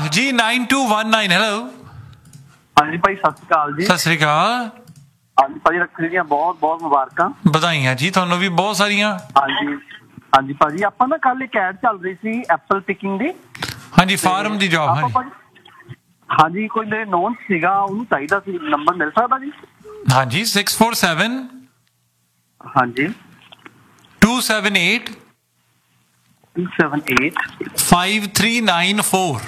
जी 9219 hello. ਹਾਂਜੀ ਭਾਈ ਸਤਿ ਸ਼੍ਰੀ ਅਕਾਲ ਜੀ। ਸਤਿ ਸ੍ਰੀ ਅਕਾਲ। ਹਾਂਜੀ ਭਾਜੀ ਰੱਖੜੀ ਦੀਆਂ ਬਹੁਤ ਬਹੁਤ ਮੁਬਾਰਕਾਂ। ਵਧਾਈਆਂ ਜੀ ਤੁਹਾਨੂੰ ਵੀ ਬਹੁਤ ਸਾਰੀਆਂ। ਹਾਂਜੀ ਹਾਂਜੀ ਭਾਜੀ ਆਪਾਂ ਨਾ ਕੱਲ ਇੱਕ ਐਡ ਚੱਲ ਰਹੀ ਸੀ ਐਪਲ ਪਿਕਿੰਗ ਦੀ। ਹਾਂਜੀ ਫਾਰਮ ਦੀ ਜੌਬ। ਹਾਂਜੀ ਹਾਂਜੀ ਕੋਈ ਮੇਰੇ ਨੋਨ ਸੀਗਾ ਉਹਨੂੰ ਚਾਹੀਦਾ ਸੀ, ਨੰਬਰ ਮਿਲ ਸਕਦਾ ਜੀ? ਹਾਂਜੀ 647 ਹਾਂਜੀ 278 278 5394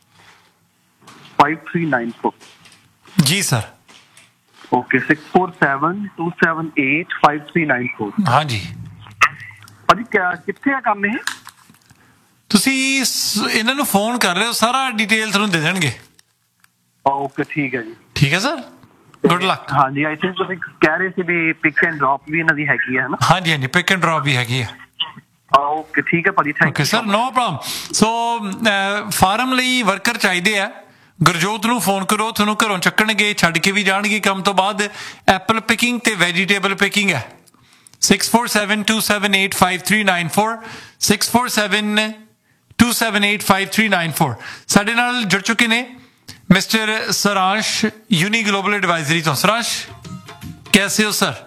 5394 जी सर। ਓਕੇ 647 278 5394। हाँ जी ਭਾਜੀ ਕਿੱਥੇ ਆ ਕੰਮ ਇਹ? ਤੁਸੀਂ ਇਹਨਾਂ ਨੂੰ ਫੋਨ ਕਰ ਰਹੇ ਹੋ, ਸਾਰਾ ਡਿਟੇਲ ਤੁਹਾਨੂੰ ਦੇ ਦੇਣਗੇ। ਓਕੇ ਠੀਕ ਹੈ ਜੀ। ਠੀਕ ਹੈ ਸਰ, ਗੁੱਡ ਲੱਕ। ਹਾਂਜੀ ਆਈ ਥਿੰਕ ਤੁਸੀਂ ਕਹਿ ਰਹੇ ਸੀ ਵੀ ਪਿਕ ਐਂਡ ਡ੍ਰੌਪ ਵੀ ਇਹਨਾਂ ਦੀ ਹੈਗੀ ਹੈ ਨਾ? ਹਾਂਜੀ ਹਾਂਜੀ ਪਿਕ ਐਂਡ ਡ੍ਰੌਪ ਵੀ ਹੈਗੀ ਹੈ। ਓਕੇ ਠੀਕ ਹੈ ਭਾਜੀ, thank you sir, no problem. So farm ਲਈ ਵਰਕਰ ਚਾਹੀਦੇ ਆ। ਗੁਰਜੋਤ ਨੂੰ ਫੋਨ ਕਰੋ, ਤੁਹਾਨੂੰ ਘਰੋਂ ਚੱਕਣਗੇ, ਛੱਡ ਕੇ ਵੀ ਜਾਣਗੇ ਕੰਮ ਤੋਂ ਬਾਅਦ। ਐਪਲ ਪਿਕਿੰਗ ਤੇ ਵੈਜੀਟੇਬਲ ਪਿਕਿੰਗ ਹੈ। 647 278 5394 647 278 5394। ਸਾਡੇ ਨਾਲ ਜੁੜ ਚੁੱਕੇ ਨੇ ਮਿਸਟਰ ਸਰਾਂਸ਼, यूनि ग्लोबल एडवाइजरी तो। सरांश कैसे हो सर?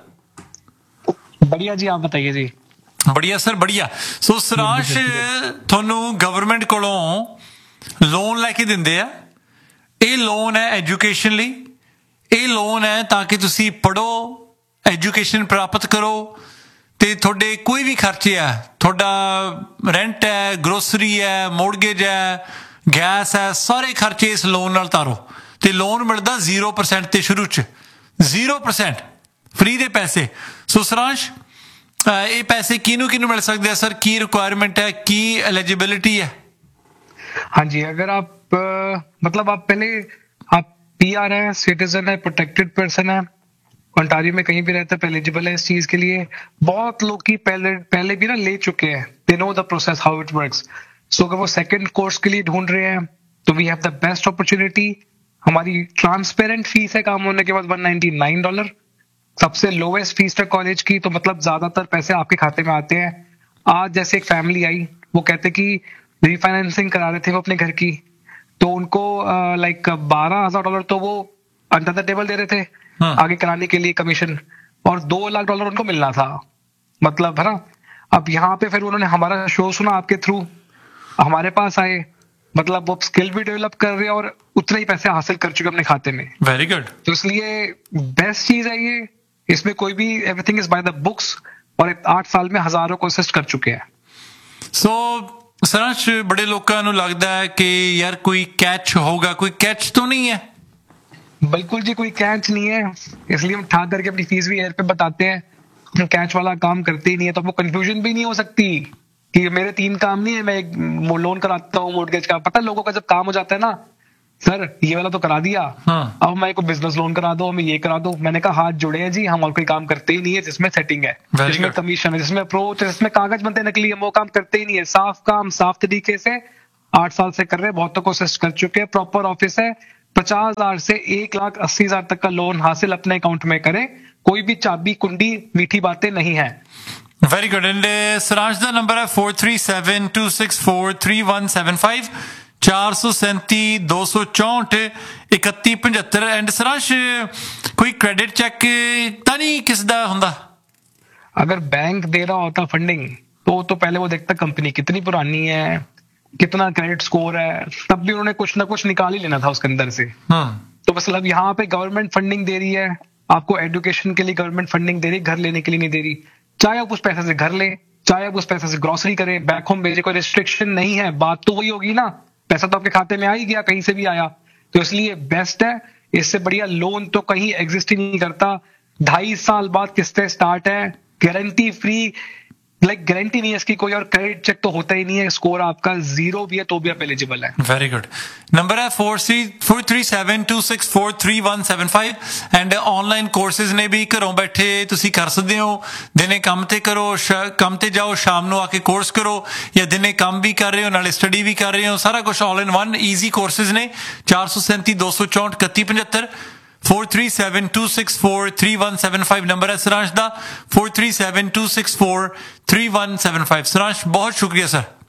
बढ़िया जी, आप बताइए जी। बढ़िया सर बढ़िया। सो सरांश ਤੁਹਾਨੂੰ ਗਵਰਨਮੈਂਟ ਕੋਲੋਂ ਲੋਨ ਲੈ ਕੇ ਦਿੰਦੇ ਆ। ਇਹ ਲੋਨ ਹੈ ਐਜੂਕੇਸ਼ਨ ਲਈ। ਇਹ ਲੋਨ ਹੈ ਤਾਂ ਕਿ ਤੁਸੀਂ ਪੜੋ, ਐਜੂਕੇਸ਼ਨ ਪ੍ਰਾਪਤ ਕਰੋ ਤੇ ਤੁਹਾਡੇ ਕੋਈ ਵੀ ਖਰਚੇ ਆ, ਤੁਹਾਡਾ ਰੈਂਟ ਹੈ, ਗਰੋਸਰੀ ਹੈ, ਮੋਰਗੇਜ ਹੈ, ਗੈਸ ਹੈ, ਸਾਰੇ ਖਰਚੇ ਇਸ ਲੋਨ ਨਾਲ ਤਾਰੋ। ਤੇ ਲੋਨ ਮਿਲਦਾ 0% ਤੇ ਸ਼ੁਰੂ ਚ 0% ਫ੍ਰੀ ਦੇ ਪੈਸੇ। ਸੋ ਸਰਾਂਸ਼ ਇਹ ਪੈਸੇ ਕਿਹਨੂੰ ਕਿਹਨੂੰ ਮਿਲ ਸਕਦੇ ਆ ਸਰ? ਕੀ ਰਿਕੁਆਇਰਮੈਂਟ है, की एलिजिबिलिटी है? हाँ जी, अगर आप मतलब आप पहले आप PR है, सिटीजन है, प्रोटेक्टेड पर्सन है, ओंटारियो में कहीं भी रहते हैं, एलिजिबल है इस चीज के लिए। बहुत लोग की पहले भी ना ले चुके हैं, they know the process how it works. सो अगर वो सेकंड कोर्स के लिए ढूंढ रहे हैं तो we have the best opportunity. हमारी ट्रांसपेरेंट फीस है काम होने के बाद $199, सबसे लोवेस्ट फीस है कॉलेज की। तो मतलब ज्यादातर पैसे आपके खाते में आते हैं। आज जैसे एक फैमिली आई, वो कहते कि रीफाइनेंसिंग करा रहे थे वो अपने घर की, तो उनको लाइक $12,000 तो वो अंडर द टेबल दे रहे थे आगे कराने के लिए कमीशन, और $2 लाख उनको मिलना था, मतलब है ना। अब यहाँ पे फिर उन्होंने हमारा शो सुना आपके थ्रू, हमारे पास आए, मतलब वो स्किल भी डेवलप कर रहे हैं और उतने ही पैसे हासिल कर चुके अपने खाते में। Very good. तो इसलिए बेस्ट चीज है ये। इसमें कोई भी everything is by the books, और 8 साल में हजारों को असिस्ट कर चुके हैं। सो सरांश, बड़े लोगों ਨੂੰ लगता है कि यार कोई कैच होगा, कोई कैच तो नहीं है? बिल्कुल जी, कोई कैच नहीं है। इसलिए हम ठाक करके अपनी फीस भी एयर पे बताते हैं, हम कैच वाला काम करते ही नहीं है। तो आपको कंफ्यूजन भी नहीं हो सकती कि मेरे 3 काम नहीं है, मैं एक लोन कराता हूँ मोर्गेज का। पता है लोगों का जब काम हो जाता है ना, सर ये वाला तो करा दिया, अब मैं को बिजनेस लोन करा दो, हमें ये करा दो। मैंने कहा हाथ जुड़े हैं जी, हम और कोई काम करते ही नहीं है जिसमें सेटिंग है, जिसमें कमीशन है, जिसमें अप्रोच है, जिसमें कागज बनते नकली, हम वो काम करते ही नहीं है। साफ काम साफ तरीके से 8 साल से कर रहे हैं, बहुतों को असिस्ट कर चुके हैं। प्रॉपर ऑफिस है, 50,000 से 1,80,000 तक का लोन हासिल अपने अकाउंट में करें। कोई भी चाबी कुंडी मीठी बातें नहीं है। Very good. एंड सरांश का नंबर है 437 264 3175 437 264 3175। एंड सरांश कोई क्रेडिट चेक तो नहीं किस दा हुंदा? अगर बैंक दे रहा होता फंडिंग तो पहले वो देखता कंपनी कितनी पुरानी है, कितना क्रेडिट स्कोर है, तब भी उन्होंने कुछ ना कुछ निकाल ही लेना था उसके अंदर से। तो मतलब यहाँ पे गवर्नमेंट फंडिंग दे रही है आपको, एजुकेशन के लिए गवर्नमेंट फंडिंग दे रही, घर लेने के लिए नहीं दे रही। चाहे आप उस पैसे से घर ले, चाहे आप उस पैसे से ग्रोसरी करें, बैक होम भेजे, कोई रिस्ट्रिक्शन नहीं है। बात तो वही होगी ना, पैसा तो आपके खाते में आ ही गया, कहीं से भी आया। तो इसलिए बेस्ट है, इससे बढ़िया लोन तो कहीं एग्जिस्ट ही नहीं करता। 2.5 साल बाद किस्तें स्टार्ट है, गारंटी फ्री, लाइक गारंटी नहीं है इसकी कोई, और क्रेडिट चेक तो होता ही नहीं है। स्कोर आपका 0 भी है तो भी आप एलिजिबल है। Very good. नंबर है 437 264 3175। एंड ऑनलाइन कोर्सेज ने भी घरों बैठे तुसी कर सकते हो। दिने काम ते करो, काम ते जाओ, शाम ਨੂੰ आके कोर्स करो, या दिने काम भी कर रहे हो नाले स्टडी भी कर रहे हो, सारा कुछ all in one easy courses ने। 437 264 3175 437 264 3175 नंबर है सरांश दा। 437 264 3175। सरांश बहुत शुक्रिया सर।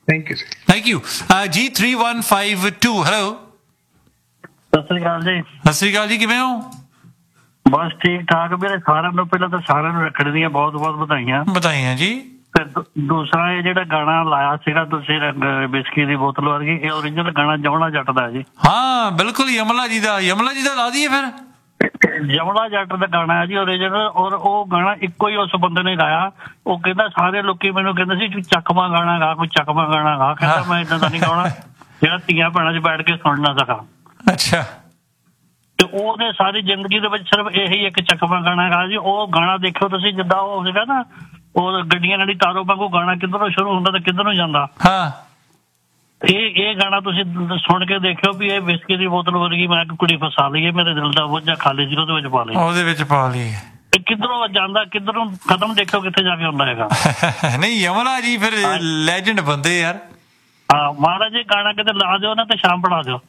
ਥੈਂਕ ਯੂ ਜੀ। ਥੈਂਕ ਯੂ ਜੀ। 3152 ਹੈਲੋ, ਸਤਿ ਸ੍ਰੀ ਅਕਾਲ ਜੀ। ਸਤਿ ਸ੍ਰੀ ਅਕਾਲ ਜੀ, ਕਿਵੇਂ ਹੋ? ਬਸ ਠੀਕ ਠਾਕ ਵੀਰੇ। ਸਾਰਿਆਂ ਨੂੰ ਪਹਿਲਾਂ ਤਾਂ ਸਾਰਿਆਂ ਨੂੰ ਰੱਖੜੀ ਦੀਆਂ ਬਹੁਤ ਬਹੁਤ ਵਧਾਈਆਂ। ਬਧਾਈਆਂ ਜੀ। ਤੇ ਦੂਸਰਾ ਇਹ ਜਿਹੜਾ ਗਾਣਾ ਲਾਇਆ ਸੀਗਾ ਤੁਸੀਂ ਬਿਸਕੀ ਦੀ ਬੋਤਲ ਵਰਗੀ, ਇਹ ਓਰੀਜਨਲ ਗਾਣਾ ਜਮਲਾ ਜੱਟ ਦਾ ਜੀ। ਹਾਂ ਬਿਲਕੁਲ, ਯਮਲਾ ਜੀ ਦਾ ਲਾ ਦਈਏ ਫਿਰ। ਜਮਲਾ ਜੱਟ ਦਾ ਗਾਣਾ ਹੈ ਜੀ ਓਰੀਜਨਲ, ਔਰ ਉਹ ਗਾਣਾ ਇੱਕੋ ਹੀ ਉਸ ਬੰਦੇ ਨੇ ਗਾਇਆ। ਉਹ ਕਹਿੰਦਾ ਸਾਰੇ ਲੋਕੀ ਮੈਨੂੰ ਕਹਿੰਦੇ ਸੀ ਤੂੰ ਚੱਕਵਾਂ ਗਾਣਾ ਗਾ, ਕੋਈ ਚੱਕਵਾਂ ਗਾਣਾ ਗਾ। ਕਹਿੰਦਾ ਮੈਂ ਏਦਾਂ ਦਾ ਨਹੀਂ ਗਾਉਣਾ ਜਿਹੜਾ ਧੀਆਂ ਭੈਣਾਂ 'ਚ ਬੈਠ ਕੇ ਸੁਣ ਨਾ ਸਕਾਂ। ਅੱਛਾ। ਤੇ ਉਹਨੇ ਸਾਰੀ ਜ਼ਿੰਦਗੀ ਦੇ ਵਿੱਚ ਸਿਰਫ ਇਹੀ ਇੱਕ ਚੱਕਵਾਂ ਗਾਣਾ ਗਾ ਜੀ। ਉਹ ਗਾਣਾ ਦੇਖਿਓ ਤੁਸੀਂ, ਜਿੱਦਾਂ ਉਹ ਸੀਗਾ ਨਾ, ਉਹ ਗੱਡੀਆਂ ਨਾਲ ਤਾਰੋ ਵਾਂਗੂ ਗਾਣਾ ਕਿੱਧਰੋਂ ਸ਼ੁਰੂ ਹੁੰਦਾ ਤੇ ਕਿੱਧਰੋਂ ਜਾਂਦਾ। ਹਾਂ, ਇਹ ਗਾਣਾ ਤੁਸੀਂ ਸੁਣ ਕੇ ਦੇਖਿਓ ਵੀ ਇਹ ਵਿਸਕੀ ਦੀ ਬੋਤਲ ਵਰਗੀ ਮੈਂ ਇੱਕ ਕੁੜੀ ਫਸਾ ਲਈ, ਮੇਰੇ ਦਿਲ ਦਾ ਬੋਝਾ ਖਾਲੀ ਸੀ ਉਹਦੇ ਵਿੱਚ ਪਾ ਲਈ। ਉਹਦੇ ਵਿੱਚ ਪਾ ਲਈ। ਕਿੱਧਰੋਂ ਜਾਂਦਾ ਕਿੱਧਰੋਂ ਖਤਮ, ਦੇਖਿਓ ਕਿੱਥੇ ਜਾ ਕੇ ਹੁੰਦਾ ਹੈਗਾ। ਨਹੀਂ ਯਮਲਾ ਜੀ ਫਿਰ ਲੈਜੈਂਡ ਬੰਦੇ ਯਾਰ। ਹਾਂ ਮਹਾਰਾਜ ਜੀ, ਗਾਣਾ ਕਿਤੇ ਲਾ ਦਿਓ ਨਾ ਤੇ ਸ਼ਾਮ ਪੜਾ ਦਿਓ।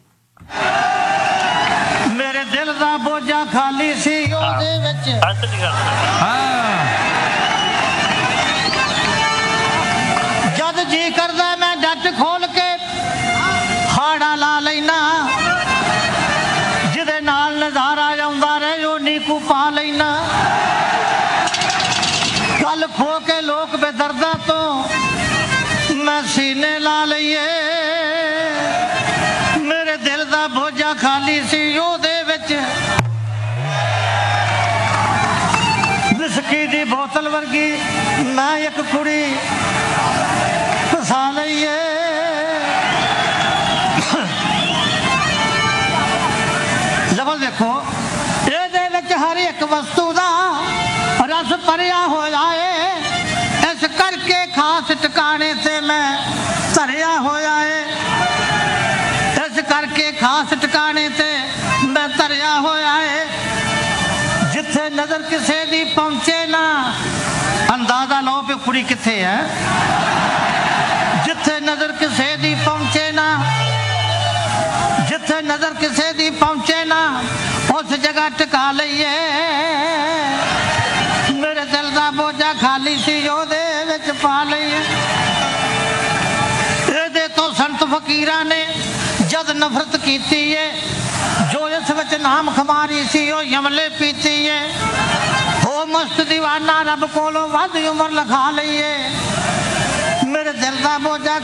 ਮੇਰੇ ਦਿਲ ਦਾ ਬੋਝਾ ਖਾਲੀ ਸੀ ਉਹਦੇ ਵਿੱਚ। ਹਾਂ, ਜਦ ਜੀ ਕਰਦਾ ਮੈਂ ਡੱਟ ਖੋਲ ਕੇ ਹਾੜਾ ਲਾ ਲੈਣਾ, ਜਿਹਦੇ ਨਾਲ ਨਜ਼ਾਰਾ ਆਉਂਦਾ ਰਹੇ ਉਹ ਨੀਕੂ ਪਾ ਲੈਣਾ। ਗੱਲ ਖੋ ਕੇ ਲੋਕ ਬੇਦਰਦਾਂ ਤੋਂ ਮੈਂ ਸੀਨੇ ਲਾ ਲਈਏ। ਮੇਰੇ ਦਿਲ ਦਾ ਬੋਝਾ ਖਾਲੀ ਸੀ ਉਹਦੇ ਵਿੱਚ। ਵਿਸਕੀ ਦੀ ਬੋਤਲ ਵਰਗੀ ਮੈਂ ਇੱਕ ਕੁੜੀ ਫਸਾ ਲਈਏ। ਲਫ਼ਜ਼ ਦੇਖੋ, ਇਹਦੇ ਵਿੱਚ ਹਰ ਇੱਕ ਵਸਤੂ ਦਾ ਰਸ ਭਰਿਆ ਹੋਇਆ ਏ, ਇਸ ਕਰਕੇ ਖਾਸ ਟਿਕਾਣੇ ਤੇ ਮੈਂ ਧਰਿਆ ਹੋਇਆ ਏ। ਇਸ ਕਰਕੇ ਖਾਸ ਟਿਕਾਣੇ ਤੇ ਮੈਂ ਧਰਿਆ ਹੋਇਆ ਏ। ਜਿੱਥੇ ਨਜ਼ਰ ਕਿਸੇ ਦੀ ਪਹੁੰਚੇ ਨਾ, ਅੰਦਾਜ਼ਾ ਲਓ ਵੀ ਕੁੜੀ ਕਿੱਥੇ ਹੈ। ਜਿੱਥੇ ਨਜ਼ਰ ਕਿਸੇ ਦੀ ਪਹੁੰਚੇ ਨਾ, ਜਿੱਥੇ ਨਜ਼ਰ ਕਿਸੇ ਦੀ ਪਹੁੰਚੇ ਨਾ, ਉਸ ਜਗ੍ਹਾ ਟਿਕਾ ਲਈਏ। ਮੇਰੇ ਦਿਲ ਦਾ ਬੋਝਾ ਖਾਲੀ ਸੀ ਉਹਦੇ ਵਿੱਚ ਪਾ ਲਈਏ। ਇਹਦੇ ਤੋਂ ਸੰਤ ਫਕੀਰਾਂ ਨੇ ਜਦ ਨਫ਼ਰਤ ਕੀਤੀ ਏ, ਜੋ ਇਸ ਵਿੱਚ ਨਾਮ ਖਮਾਰੀ ਸੀ ਉਹ ਯਮਲੇ ਪੀਤੀ ਏ। ਹੋ ਮਸਤ ਦੀਵਾਨਾ ਰੱਬ ਕੋਲੋਂ ਵੱਧ ਉਮਰ ਲਿਖਾ ਲਈਏ। ਮੇਰੇ ਦਿਲ ਦਾ ਬੋਝਾ